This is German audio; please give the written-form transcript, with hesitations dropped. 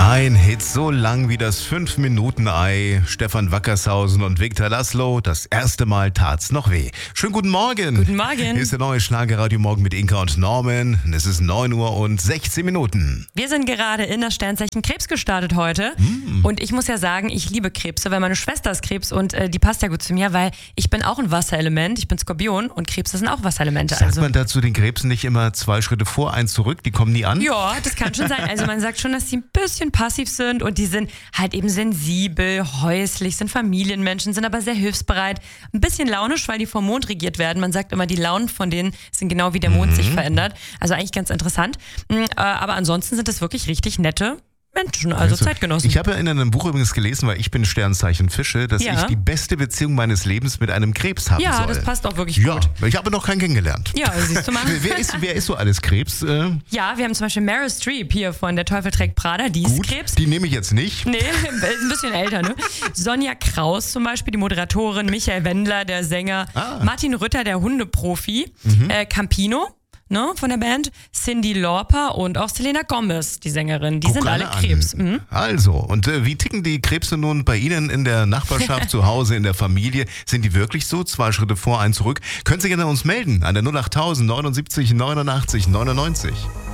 Ein Hit so lang wie das 5-Minuten-Ei. Stefan Wackershausen und Viktor Laszlo. Das erste Mal tat's noch weh. Schönen guten Morgen. Guten Morgen. Hier ist der neue Schlagerradio Morgen mit Inka und Norman. Es ist 9 Uhr und 16 Minuten. Wir sind gerade in das Sternzeichen Krebs gestartet heute. Und ich muss ja sagen, ich liebe Krebse, weil meine Schwester ist Krebs und die passt ja gut zu mir, weil ich bin auch ein Wasserelement. Ich bin Skorpion und Krebse sind auch Wasserelemente. Sagt man dazu den Krebsen nicht immer 2 Schritte vor, 1 zurück? Die kommen nie an? Ja, das kann schon sein. Also man sagt schon, dass die ein bisschen passiv sind und die sind halt eben sensibel, häuslich, sind Familienmenschen, sind aber sehr hilfsbereit. Ein bisschen launisch, weil die vom Mond regiert werden. Man sagt immer, die Launen von denen sind genau wie der Mond sich verändert. Also eigentlich ganz interessant. Aber ansonsten sind das wirklich richtig nette Menschen, also Zeitgenossen. Ich habe ja in einem Buch übrigens gelesen, weil ich bin Sternzeichen Fische, dass ich die beste Beziehung meines Lebens mit einem Krebs haben soll. Ja, das passt auch wirklich gut. Ich habe noch keinen kennengelernt. Ja, siehst du mal. Wer ist so alles Krebs? Ja, wir haben zum Beispiel Meryl Streep hier von Der Teufel trägt Prada, die ist Krebs. Die nehme ich jetzt nicht. Nee, ist ein bisschen älter, ne? Sonja Kraus zum Beispiel, die Moderatorin, Michael Wendler, der Sänger, Martin Rütter, der Hundeprofi, Campino, ne, von der Band, Cyndi Lauper und auch Selena Gomez, die Sängerin. Die sind alle Krebs. Also, und wie ticken die Krebse nun bei Ihnen in der Nachbarschaft, zu Hause, in der Familie? Sind die wirklich so? 2 Schritte vor, 1 zurück? Können Sie gerne uns melden an der 08000 79 89 99.